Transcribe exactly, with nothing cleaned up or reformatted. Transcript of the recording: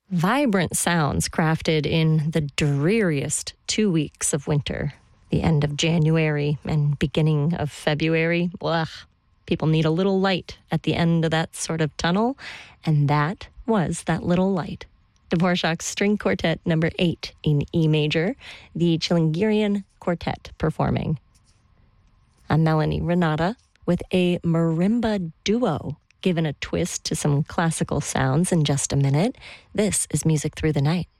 Vibrant sounds crafted in the dreariest two weeks of winter, the end of January and beginning of February. Ugh. People need a little light at the end of that sort of tunnel, and that was that little light. Dvorak's String Quartet number eight in E major, the Chilingirian Quartet performing. I'm Melanie Renata with a marimba duo, given a twist to some classical sounds in just a minute. This is Music Through the Night.